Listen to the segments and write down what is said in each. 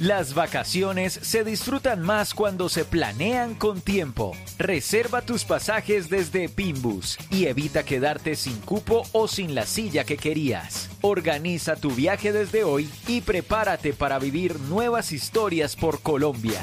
Las vacaciones se disfrutan más cuando se planean con tiempo. Reserva tus pasajes desde Pinbus y evita quedarte sin cupo o sin la silla que querías. Organiza tu viaje desde hoy y prepárate para vivir nuevas historias por Colombia.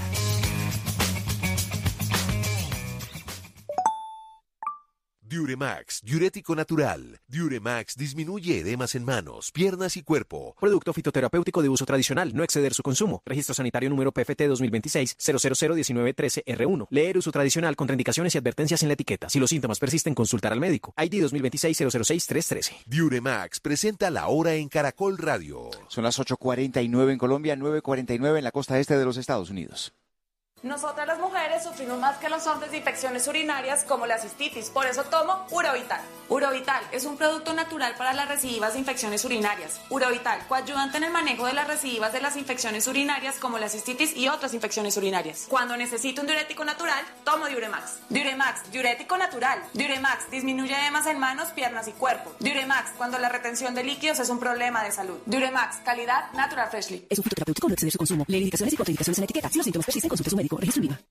Diuremax, diurético natural. Diuremax disminuye edemas en manos, piernas y cuerpo. Producto fitoterapéutico de uso tradicional, no exceder su consumo. Registro sanitario número PFT 2026-0001913R1. Leer uso tradicional, contraindicaciones y advertencias en la etiqueta. Si los síntomas persisten, consultar al médico. ID 2026-006-313. Diuremax presenta La Hora en Caracol Radio. Son las 8:49 en Colombia, 9:49 en la costa este de los Estados Unidos. Nosotras las mujeres sufrimos más que los hombres de infecciones urinarias como la cistitis, por eso tomo Urovital. Urovital es un producto natural para las recidivas de infecciones urinarias. Urovital, coayudante en el manejo de las recidivas de las infecciones urinarias como la cistitis y otras infecciones urinarias. Cuando necesito un diurético natural, tomo Diuremax. Diuremax, diurético natural. Diuremax disminuye edemas en manos, piernas y cuerpo. Diuremax, cuando la retención de líquidos es un problema de salud. Diuremax, calidad Natural Freshly. Es un fitoterapéutico, no exceder su consumo. Lee indicaciones y contraindicaciones en la etiqueta. Si los síntomas persisten, consulte a su médico. Registro INVIMA.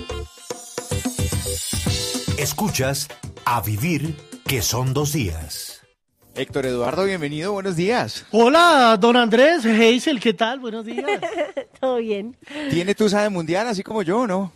Escuchas A Vivir, que son 2 días. Héctor Eduardo, bienvenido, buenos días. Hola, don Andrés, Hazel, ¿qué tal? Buenos días. Todo bien. ¿Tiene tusa de mundial así como yo, no?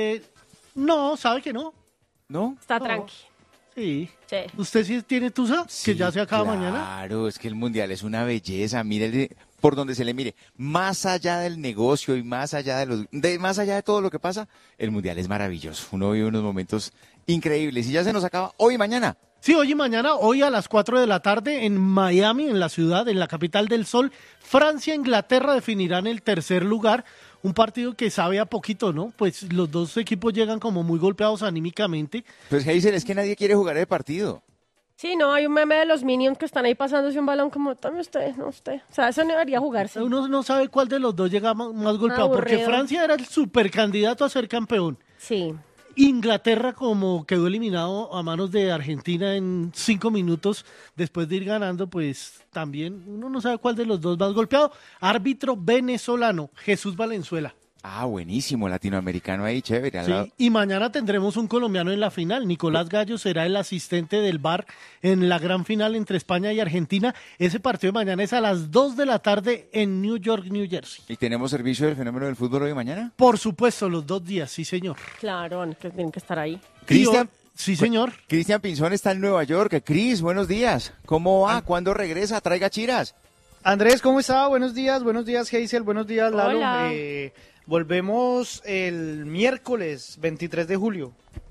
No, ¿sabe que no? ¿No? Está No. tranqui. Sí. Sí. ¿Usted sí tiene tusa? Sí, que ya se acaba mañana. Claro, es que el mundial es una belleza, mire por donde se le mire, más allá del negocio y más allá más allá de todo lo que pasa, el mundial es maravilloso. Uno vive unos momentos increíbles y ya se nos acaba hoy y mañana. Sí, hoy y mañana, hoy a las 4 de la tarde en Miami, en la ciudad, en la capital del sol, Francia e Inglaterra definirán el tercer lugar. Un partido que sabe a poquito, ¿no? Pues los dos equipos llegan como muy golpeados anímicamente. Pues Hazel, es que nadie quiere jugar el partido. Sí, no, hay un meme de los Minions que están ahí pasándose un balón como, tome usted, no usted. O sea, eso no debería jugarse. Uno no sabe cuál de los dos llega más golpeado, porque Aburrido. Francia era el supercandidato a ser campeón. Sí. Inglaterra, como quedó eliminado a manos de Argentina en 5 minutos después de ir ganando, pues también uno no sabe cuál de los dos más golpeado. Árbitro venezolano, Jesús Valenzuela. Ah, buenísimo, latinoamericano ahí, chévere. Al lado. Sí, y mañana tendremos un colombiano en la final. Nicolás Gallo será el asistente del VAR en la gran final entre España y Argentina. Ese partido de mañana es a las 2 de la tarde en New York, New Jersey. ¿Y tenemos servicio del fenómeno del fútbol hoy y mañana? Por supuesto, los 2 días, sí señor. Claro, que tienen que estar ahí. Cristian. Sí señor. Cristian Pinzón está en Nueva York. Cris, buenos días. ¿Cómo va? ¿Cuándo regresa? Traiga chiras. Andrés, ¿cómo está? Buenos días, Hazel, buenos días, Lalo. Hola. Volvemos el miércoles 23 de julio.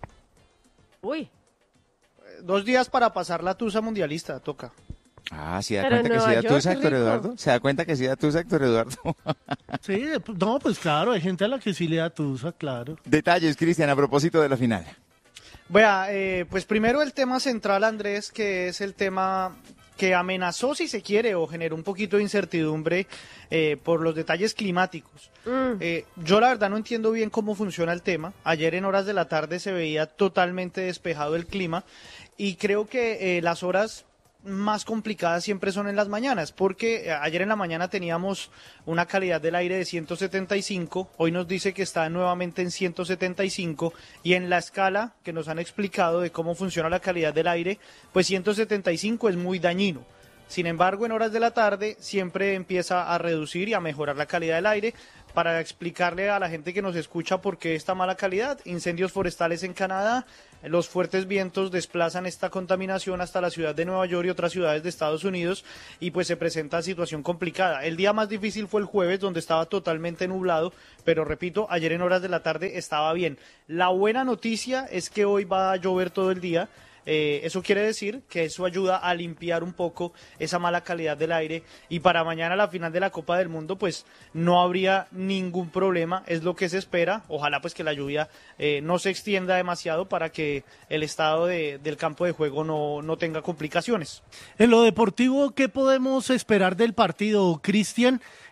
Uy. 2 días para pasar la tusa mundialista, toca. Ah, ¿se da Pero cuenta en que sí Nueva da York, tusa, qué Héctor rico. Eduardo? ¿Se da cuenta que sí da tusa, Héctor Eduardo? Sí, no, pues claro, hay gente a la que sí le da tusa, claro. Detalles, Cristian, a propósito de la final. Vea, pues primero el tema central, Andrés, que es el tema que amenazó, si se quiere, o generó un poquito de incertidumbre por los detalles climáticos. Yo la verdad no entiendo bien cómo funciona el tema. Ayer en horas de la tarde se veía totalmente despejado el clima y creo que las horas más complicadas siempre son en las mañanas, porque ayer en la mañana teníamos una calidad del aire de 175, hoy nos dice que está nuevamente en 175 y en la escala que nos han explicado de cómo funciona la calidad del aire, pues 175 es muy dañino. Sin embargo, en horas de la tarde siempre empieza a reducir y a mejorar la calidad del aire. Para explicarle a la gente que nos escucha por qué esta mala calidad, incendios forestales en Canadá, los fuertes vientos desplazan esta contaminación hasta la ciudad de Nueva York y otras ciudades de Estados Unidos y pues se presenta situación complicada. El día más difícil fue el jueves, donde estaba totalmente nublado, pero repito, ayer en horas de la tarde estaba bien. La buena noticia es que hoy va a llover todo el día. Eso quiere decir que eso ayuda a limpiar un poco esa mala calidad del aire y para mañana la final de la Copa del Mundo pues no habría ningún problema, es lo que se espera. Ojalá pues que la lluvia no se extienda demasiado para que el estado del campo de juego no tenga complicaciones. En lo deportivo, ¿qué podemos esperar del partido, Cristian?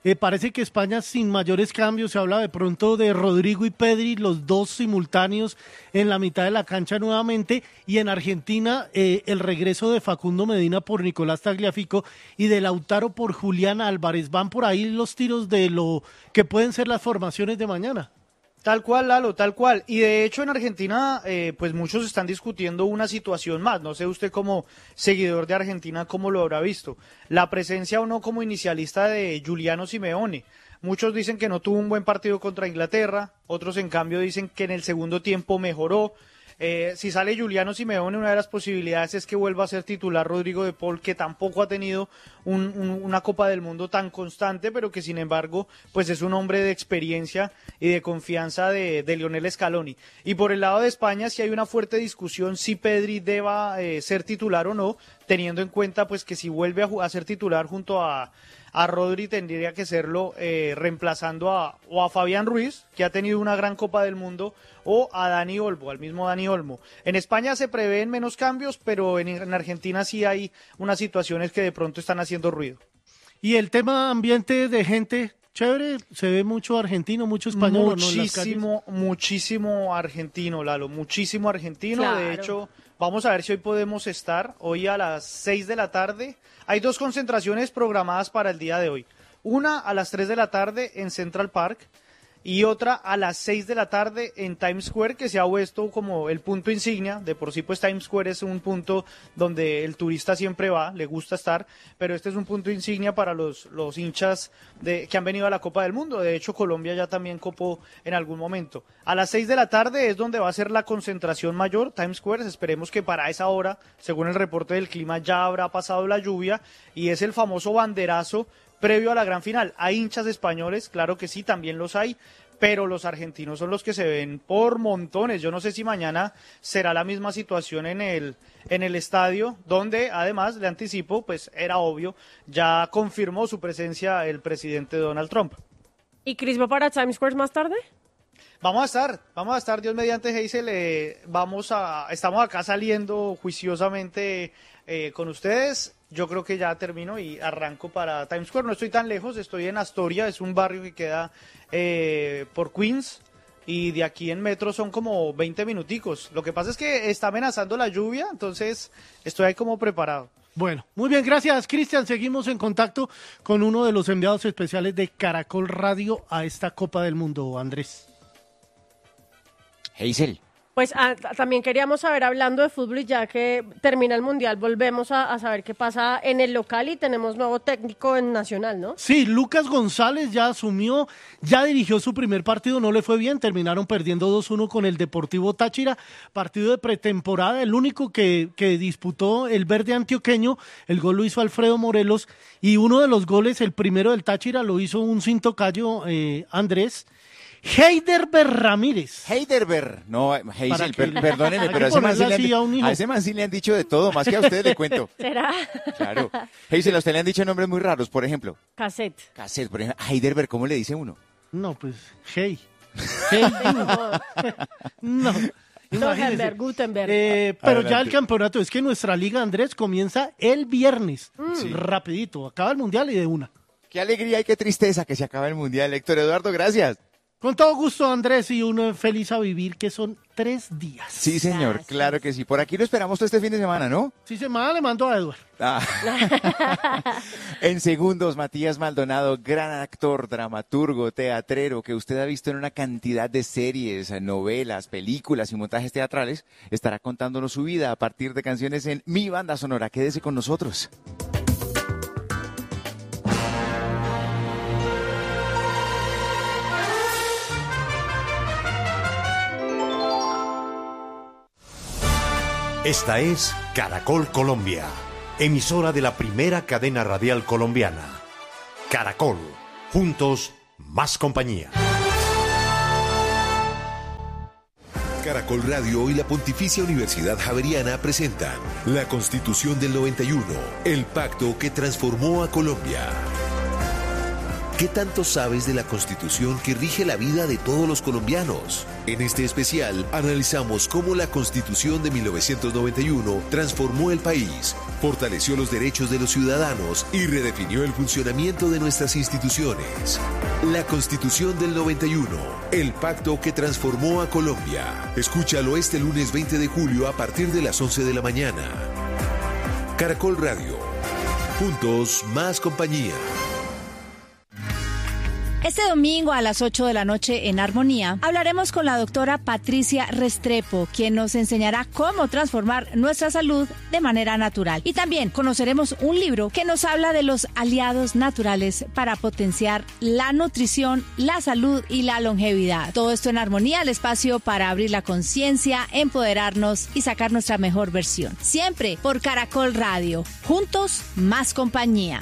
Parece que España sin mayores cambios, se habla de pronto de Rodrigo y Pedri, los dos simultáneos en la mitad de la cancha nuevamente, y en Argentina el regreso de Facundo Medina por Nicolás Tagliafico y de Lautaro por Julián Álvarez. Van por ahí los tiros de lo que pueden ser las formaciones de mañana. Tal cual, Lalo, tal cual. Y de hecho en Argentina, pues muchos están discutiendo una situación más. No sé usted como seguidor de Argentina cómo lo habrá visto. La presencia o no como inicialista de Giuliano Simeone. Muchos dicen que no tuvo un buen partido contra Inglaterra, otros en cambio dicen que en el segundo tiempo mejoró. Si sale Giuliano Simeone, una de las posibilidades es que vuelva a ser titular Rodrigo de Paul, que tampoco ha tenido una Copa del Mundo tan constante, pero que sin embargo pues es un hombre de experiencia y de confianza de Lionel Scaloni. Y por el lado de España sí hay una fuerte discusión si Pedri deba ser titular o no, teniendo en cuenta pues que si vuelve a ser titular junto a Rodri tendría que serlo reemplazando a Fabián Ruiz, que ha tenido una gran Copa del Mundo, o a Dani Olmo, al mismo Dani Olmo. En España se prevén menos cambios, pero en Argentina sí hay unas situaciones que de pronto están haciendo ruido. Y el tema ambiente de gente, chévere, se ve mucho argentino, mucho español. Muchísimo argentino, Lalo, muchísimo argentino. Claro. De hecho, vamos a ver si hoy podemos estar, hoy a las 6 de la tarde. Hay 2 concentraciones programadas para el día de hoy. Una a las 3 de la tarde en Central Park y otra a las 6 de la tarde en Times Square, que se ha vuelto como el punto insignia. De por sí, pues Times Square es un punto donde el turista siempre va, le gusta estar, pero este es un punto insignia para los hinchas que han venido a la Copa del Mundo. De hecho, Colombia ya también copó en algún momento. A las 6 de la tarde es donde va a ser la concentración mayor, Times Square. Esperemos que para esa hora, según el reporte del clima, ya habrá pasado la lluvia, y es el famoso banderazo previo a la gran final. ¿Hay hinchas españoles? Claro que sí, también los hay, pero los argentinos son los que se ven por montones. Yo no sé si mañana será la misma situación en el estadio, donde además, le anticipo, pues era obvio, ya confirmó su presencia el presidente Donald Trump. ¿Y Chris va para Times Square más tarde? Vamos a estar, Dios mediante, Hazel, estamos acá saliendo juiciosamente con ustedes. Yo creo que ya termino y arranco para Times Square. No estoy tan lejos, estoy en Astoria, es un barrio que queda por Queens, y de aquí en metro son como 20 minuticos. Lo que pasa es que está amenazando la lluvia, entonces estoy ahí como preparado. Bueno, muy bien, gracias, Cristian. Seguimos en contacto con uno de los enviados especiales de Caracol Radio a esta Copa del Mundo, Andrés. Hazel. Pues también queríamos saber, hablando de fútbol, y ya que termina el Mundial, volvemos a saber qué pasa en el local, y tenemos nuevo técnico en Nacional, ¿no? Sí, Lucas González ya asumió, ya dirigió su primer partido, no le fue bien, terminaron perdiendo 2-1 con el Deportivo Táchira, partido de pretemporada, el único que disputó el verde antioqueño. El gol lo hizo Alfredo Morelos, y uno de los goles, el primero del Táchira, lo hizo un sin tocayo, Andrés Heidelberg Ramírez. Heidelberg. No, Hazel, perdóneme, pero a ese man sí le han dicho de todo, más que a ustedes le cuento. ¿Será? Claro. Hazel, a usted le han dicho nombres muy raros, por ejemplo. Cassette, por ejemplo. Heidelberg, ¿cómo le dice uno? No, pues, hey, no. Imagínese. Gutenberg. Pero Adelante. ya el campeonato, es que nuestra liga, Andrés, comienza el viernes. Sí. Rapidito, acaba el Mundial y de una. Qué alegría y qué tristeza que se acaba el Mundial. Héctor Eduardo, gracias. Con todo gusto, Andrés, y uno feliz a vivir, que son 3 días. Sí, señor, Gracias. claro que sí. Por aquí lo esperamos todo este fin de semana, ¿no? Sí, semana le mando a Eduardo. En segundos, Matías Maldonado, gran actor, dramaturgo, teatrero, que usted ha visto en una cantidad de series, novelas, películas y montajes teatrales, estará contándonos su vida a partir de canciones en Mi Banda Sonora. Quédese con nosotros. Esta es Caracol Colombia, emisora de la primera cadena radial colombiana. Caracol, juntos, más compañía. Caracol Radio y la Pontificia Universidad Javeriana presentan la Constitución del 91, el pacto que transformó a Colombia. ¿Qué tanto sabes de la Constitución que rige la vida de todos los colombianos? En este especial analizamos cómo la Constitución de 1991 transformó el país, fortaleció los derechos de los ciudadanos y redefinió el funcionamiento de nuestras instituciones. La Constitución del 91, el pacto que transformó a Colombia. Escúchalo este lunes 20 de julio a partir de las 11 de la mañana. Caracol Radio. Juntos, más compañía. Este domingo a las 8 de la noche en Armonía hablaremos con la doctora Patricia Restrepo, quien nos enseñará cómo transformar nuestra salud de manera natural. Y también conoceremos un libro que nos habla de los aliados naturales para potenciar la nutrición, la salud y la longevidad. Todo esto en Armonía, el espacio para abrir la conciencia, empoderarnos y sacar nuestra mejor versión. Siempre por Caracol Radio. Juntos, más compañía.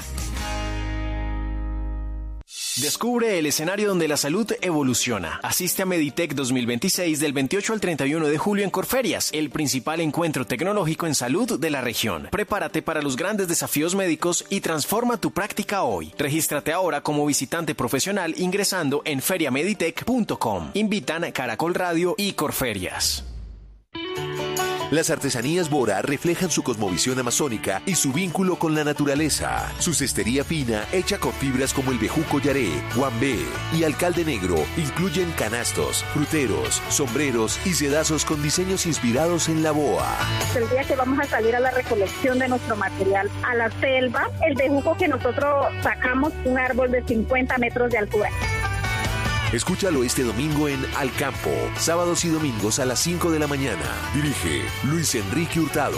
Descubre el escenario donde la salud evoluciona. Asiste a Meditech 2026 del 28 al 31 de julio en Corferias, el principal encuentro tecnológico en salud de la región. Prepárate para los grandes desafíos médicos y transforma tu práctica hoy. Regístrate ahora como visitante profesional ingresando en feriameditech.com. Invitan Caracol Radio y Corferias. Las artesanías Bora reflejan su cosmovisión amazónica y su vínculo con la naturaleza. Su cestería fina, hecha con fibras como el bejuco yaré, guambé y alcalde negro, incluyen canastos, fruteros, sombreros y sedazos con diseños inspirados en la boa. El día que vamos a salir a la recolección de nuestro material a la selva, el bejuco que nosotros sacamos, un árbol de 50 metros de altura. Escúchalo este domingo en Al Campo, sábados y domingos a las 5 de la mañana. Dirige Luis Enrique Hurtado.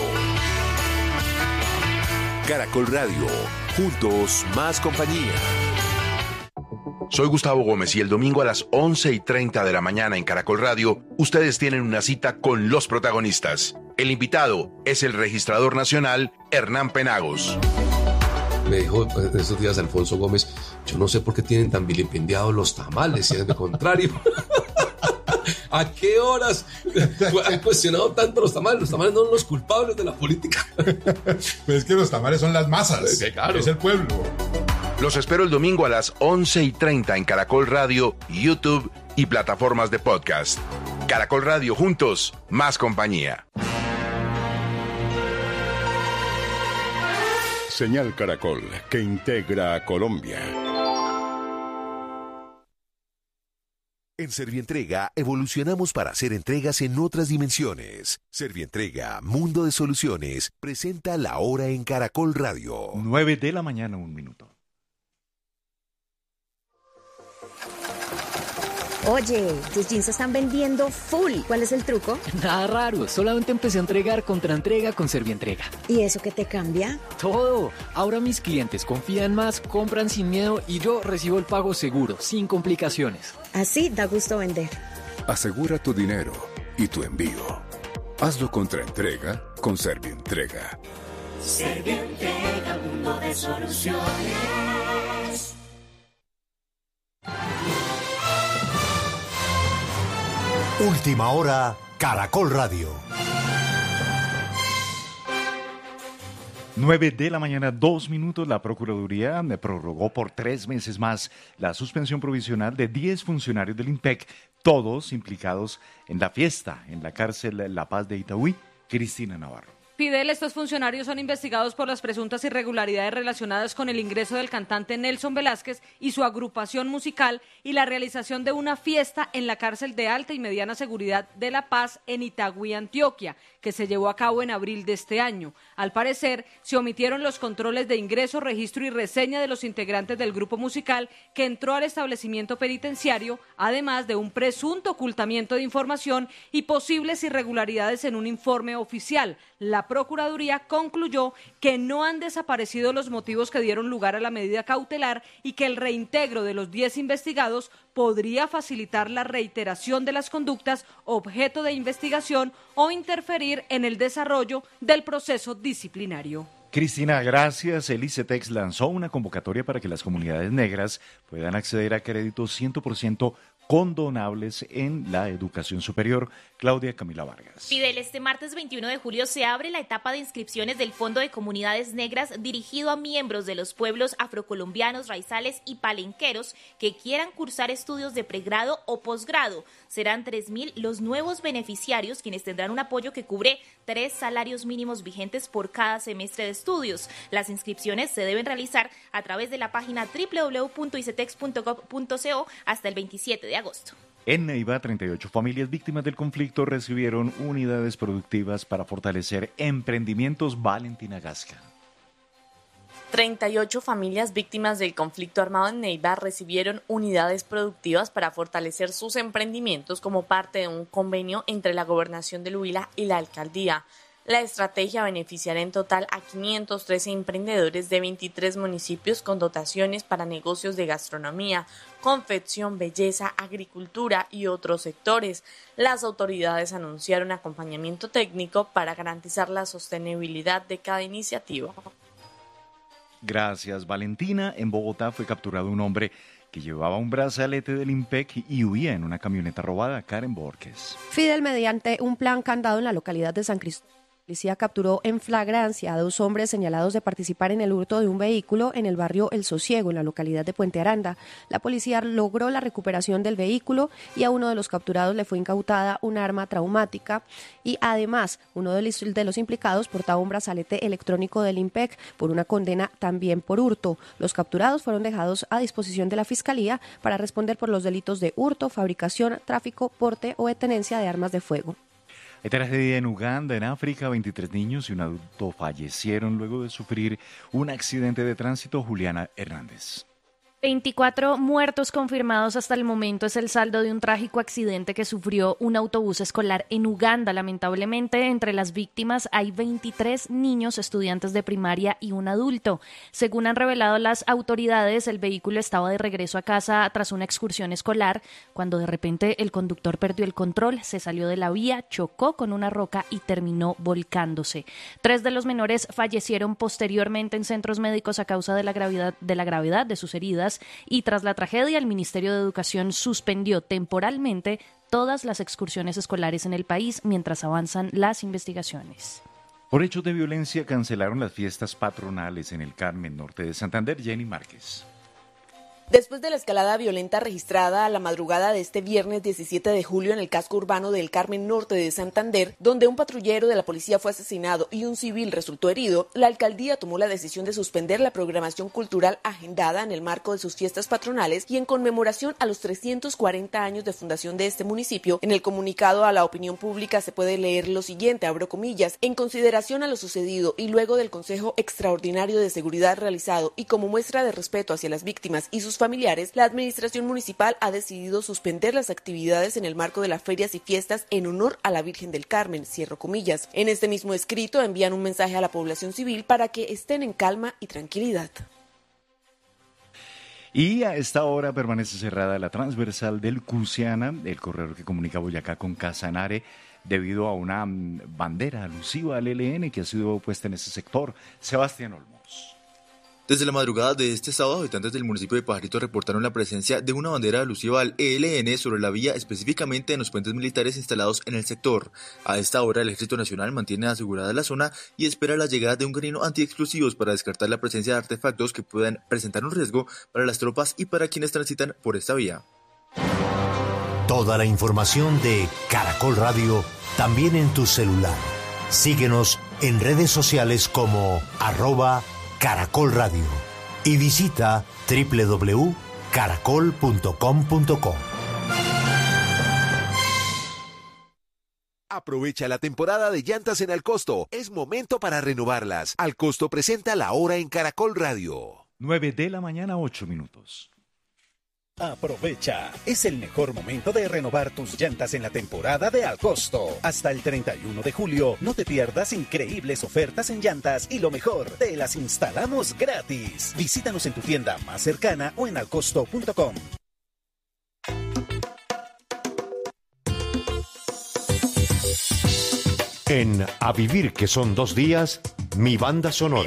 Caracol Radio, juntos más compañía. Soy Gustavo Gómez y el domingo a las 11:30 de la mañana en Caracol Radio, ustedes tienen una cita con los protagonistas. El invitado es el registrador nacional Hernán Penagos. Me dijo esos días Alfonso Gómez, yo no sé por qué tienen tan vilipendiados los tamales, si es de contrario. ¿A qué horas han cuestionado tanto los tamales? Los tamales no son los culpables de la política. Pues es que los tamales son las masas, sí, claro. Es el pueblo. Los espero el domingo a las 11:30 en Caracol Radio, YouTube y plataformas de podcast. Caracol Radio, juntos, más compañía. Señal Caracol, que integra a Colombia. En Servientrega evolucionamos para hacer entregas en otras dimensiones. Servientrega, Mundo de Soluciones, presenta La Hora en Caracol Radio. 9 de la mañana, 1 minuto. Oye, tus jeans se están vendiendo full. ¿Cuál es el truco? Nada raro, solamente empecé a entregar contra entrega con Servientrega. ¿Y eso qué te cambia? Todo. Ahora mis clientes confían más, compran sin miedo y yo recibo el pago seguro, sin complicaciones. Así da gusto vender. Asegura tu dinero y tu envío. Hazlo contra entrega con Servientrega. Servientrega, mundo de soluciones. Última hora, Caracol Radio. 9 de la mañana, 2 minutos. La Procuraduría prorrogó por 3 meses más la suspensión provisional de 10 funcionarios del INPEC, todos implicados en la fiesta en la cárcel La Paz de Itagüí. Cristina Navarro. Fidel, estos funcionarios son investigados por las presuntas irregularidades relacionadas con el ingreso del cantante Nelson Velázquez y su agrupación musical y la realización de una fiesta en la cárcel de alta y mediana seguridad de La Paz en Itagüí, Antioquia, que se llevó a cabo en abril de este año. Al parecer, se omitieron los controles de ingreso, registro y reseña de los integrantes del grupo musical que entró al establecimiento penitenciario, además de un presunto ocultamiento de información y posibles irregularidades en un informe oficial. La Procuraduría concluyó que no han desaparecido los motivos que dieron lugar a la medida cautelar y que el reintegro de los 10 investigados podría facilitar la reiteración de las conductas objeto de investigación o interferir en el desarrollo del proceso disciplinario. Cristina, gracias. El ICETEX lanzó una convocatoria para que las comunidades negras puedan acceder a créditos 100% condonables en la educación superior. Claudia Camila Vargas. Fidel, este martes 21 de julio se abre la etapa de inscripciones del Fondo de Comunidades Negras dirigido a miembros de los pueblos afrocolombianos, raizales y palenqueros que quieran cursar estudios de pregrado o posgrado. Serán 3.000 los nuevos beneficiarios quienes tendrán un apoyo que cubre 3 salarios mínimos vigentes por cada semestre de estudios. Las inscripciones se deben realizar a través de la página www.icetex.gov.co hasta el 27 de agosto. En Neiva, 38 familias víctimas del conflicto recibieron unidades productivas para fortalecer emprendimientos. Valentina Gasca. 38 familias víctimas del conflicto armado en Neiva recibieron unidades productivas para fortalecer sus emprendimientos como parte de un convenio entre la Gobernación del Huila y la Alcaldía. La estrategia beneficiará en total a 513 emprendedores de 23 municipios con dotaciones para negocios de gastronomía, confección, belleza, agricultura y otros sectores. Las autoridades anunciaron acompañamiento técnico para garantizar la sostenibilidad de cada iniciativa. Gracias, Valentina. En Bogotá fue capturado un hombre que llevaba un brazalete del IMPEC y huía en una camioneta robada. Karen Borges. Fidel, mediante un plan candado en la localidad de San Cristóbal, la policía capturó en flagrancia a 2 hombres señalados de participar en el hurto de un vehículo en el barrio El Sosiego, en la localidad de Puente Aranda. La policía logró la recuperación del vehículo y a uno de los capturados le fue incautada un arma traumática y además uno de los implicados portaba un brazalete electrónico del IMPEC por una condena también por hurto. Los capturados fueron dejados a disposición de la Fiscalía para responder por los delitos de hurto, fabricación, tráfico, porte o tenencia de armas de fuego. Hay tragedia en Uganda, en África. 23 niños y un adulto fallecieron luego de sufrir un accidente de tránsito. Juliana Hernández. 24 muertos confirmados hasta el momento es el saldo de un trágico accidente que sufrió un autobús escolar en Uganda. Lamentablemente, entre las víctimas hay 23 niños, estudiantes de primaria y un adulto. Según han revelado las autoridades, el vehículo estaba de regreso a casa tras una excursión escolar, cuando de repente el conductor perdió el control, se salió de la vía, chocó con una roca y terminó volcándose. 3 de los menores fallecieron posteriormente en centros médicos a causa de la gravedad de sus heridas. Y tras la tragedia, el Ministerio de Educación suspendió temporalmente todas las excursiones escolares en el país mientras avanzan las investigaciones. Por hechos de violencia cancelaron las fiestas patronales en el Carmen Norte de Santander. Jenny Márquez. Después de la escalada violenta registrada a la madrugada de este viernes 17 de julio en el casco urbano del Carmen Norte de Santander, donde un patrullero de la policía fue asesinado y un civil resultó herido, la alcaldía tomó la decisión de suspender la programación cultural agendada en el marco de sus fiestas patronales y en conmemoración a los 340 años de fundación de este municipio. En el comunicado a la opinión pública se puede leer lo siguiente, abro comillas: en consideración a lo sucedido y luego del Consejo Extraordinario de Seguridad realizado y como muestra de respeto hacia las víctimas y sus familiares, la administración municipal ha decidido suspender las actividades en el marco de las ferias y fiestas en honor a la Virgen del Carmen, cierro comillas. En este mismo escrito envían un mensaje a la población civil para que estén en calma y tranquilidad. Y a esta hora permanece cerrada la transversal del Cusiana, el corredor que comunica Boyacá con Casanare, debido a una bandera alusiva al ELN que ha sido puesta en ese sector. Sebastián Olmos. Desde la madrugada de este sábado, habitantes del municipio de Pajarito reportaron la presencia de una bandera alusiva al ELN sobre la vía, específicamente en los puentes militares instalados en el sector. A esta hora, el Ejército Nacional mantiene asegurada la zona y espera la llegada de un carino antiexplosivos para descartar la presencia de artefactos que puedan presentar un riesgo para las tropas y para quienes transitan por esta vía. Toda la información de Caracol Radio también en tu celular. Síguenos en redes sociales como @Caracol Radio y visita www.caracol.com.co. Aprovecha la temporada de llantas en Alcosto. Es momento para renovarlas. Alcosto presenta La Hora en Caracol Radio. 9 de la mañana, 8 minutos. Aprovecha, es el mejor momento de renovar tus llantas en la temporada de Alcosto. Hasta el 31 de julio, no te pierdas increíbles ofertas en llantas y lo mejor, te las instalamos gratis. Visítanos en tu tienda más cercana o en alcosto.com. En A Vivir que son 2 días, mi banda sonora.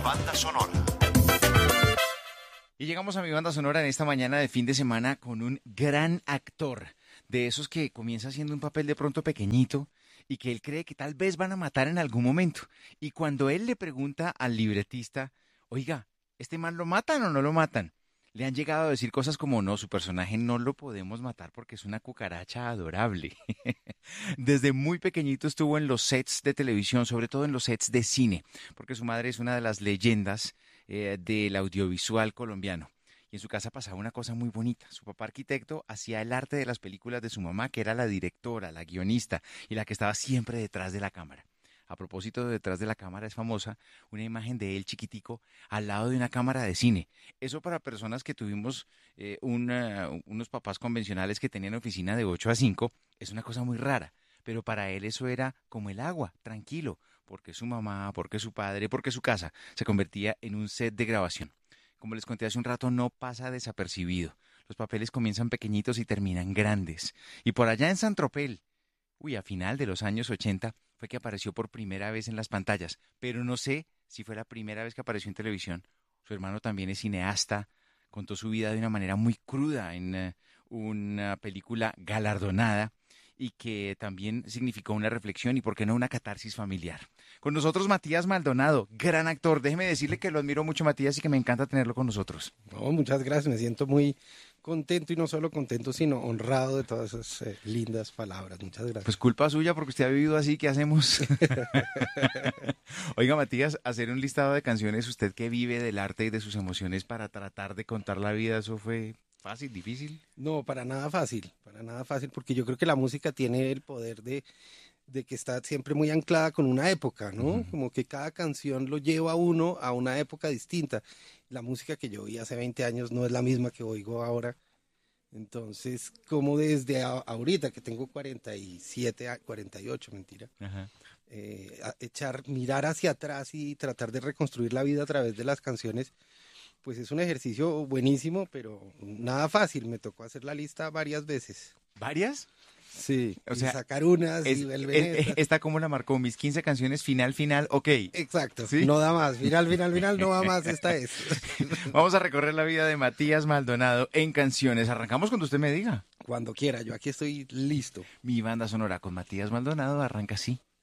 Y llegamos a mi banda sonora en esta mañana de fin de semana con un gran actor, de esos que comienza haciendo un papel de pronto pequeñito y que él cree que tal vez van a matar en algún momento. Y cuando él le pregunta al libretista, oiga, ¿este man lo matan o no lo matan? Le han llegado a decir cosas como, no, su personaje no lo podemos matar porque es una cucaracha adorable. Desde muy pequeñito estuvo en los sets de televisión, sobre todo en los sets de cine, porque su madre es una de las leyendas del audiovisual colombiano. Y en su casa pasaba una cosa muy bonita. Su papá arquitecto hacía el arte de las películas de su mamá, que era la directora, la guionista y la que estaba siempre detrás de la cámara. A propósito de detrás de la cámara es famosa una imagen de él chiquitico al lado de una cámara de cine. Eso para personas que tuvimos unos papás convencionales que tenían oficina de 8 a 5 es una cosa muy rara. Pero para él eso era como el agua, tranquilo, porque su mamá, porque su padre, porque su casa se convertía en un set de grabación. Como les conté hace un rato, no pasa desapercibido. Los papeles comienzan pequeñitos y terminan grandes. Y por allá en San Tropel, a final de los años 80, fue que apareció por primera vez en las pantallas. Pero no sé si fue la primera vez que apareció en televisión. Su hermano también es cineasta, contó su vida de una manera muy cruda en una película galardonada y que también significó una reflexión y, por qué no, una catarsis familiar. Con nosotros Matías Maldonado, gran actor. Déjeme decirle que lo admiro mucho, Matías, y que me encanta tenerlo con nosotros. No, muchas gracias, me siento muy contento, y no solo contento, sino honrado de todas esas lindas palabras. Muchas gracias. Pues culpa suya, porque usted ha vivido así, ¿qué hacemos? Oiga, Matías, hacer un listado de canciones, usted que vive del arte y de sus emociones, para tratar de contar la vida, ¿eso fue fácil, difícil? No, para nada fácil, porque yo creo que la música tiene el poder de que está siempre muy anclada con una época, ¿no? Como que cada canción lo lleva a uno a una época distinta. La música que yo oí hace 20 años no es la misma que oigo ahora. Entonces, como desde ahorita, que tengo 47, 48, mentira, mirar hacia atrás y tratar de reconstruir la vida a través de las canciones, pues es un ejercicio buenísimo, pero nada fácil. Me tocó hacer la lista varias veces. ¿Varias? Sí, o sea, sacar unas y volver. Esta como la marcó, mis 15 canciones, final, ok. Exacto, ¿sí? No da más, final, no da más, esta es. Vamos a recorrer la vida de Matías Maldonado en canciones. Arrancamos cuando usted me diga. Cuando quiera, yo aquí estoy listo. Mi banda sonora con Matías Maldonado arranca así.